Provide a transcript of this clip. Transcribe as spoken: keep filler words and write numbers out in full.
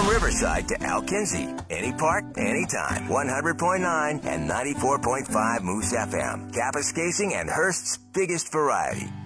From Riverside to Al Kinsey, any part, anytime. one hundred point nine and ninety-four point five Moose F M. Kapuskasing and Hearst's biggest variety.